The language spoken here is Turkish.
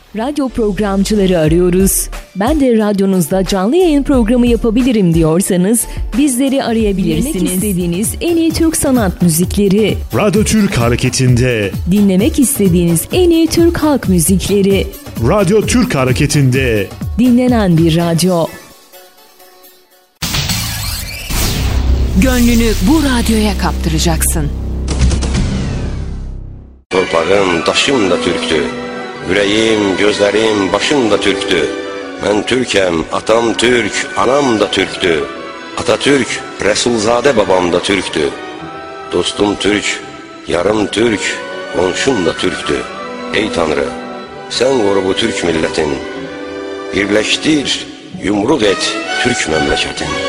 Radyo programcıları arıyoruz. Ben de radyonuzda canlı yayın programı yapabilirim diyorsanız bizleri arayabilirsiniz. Dinlemek istediğiniz en iyi Türk sanat müzikleri. Radyo Türk Hareketi'nde. Dinlemek istediğiniz en iyi Türk halk müzikleri. Radyo Türk Hareketi'nde. Dinlenen bir radyo. Gönlünü bu radyoya kaptıracaksın. Torpağım, daşım da Türktü. Yüreğim, gözlerim, başım da Türktü. Ben Türkem, atam Türk, anam da Türktü. Atatürk, Resulzade babam da Türktü. Dostum Türk, yarım Türk, komşum da Türktü. Ey Tanrı, sen koru bu Türk milletin. Birleştir, yumruk et Türk memleketin.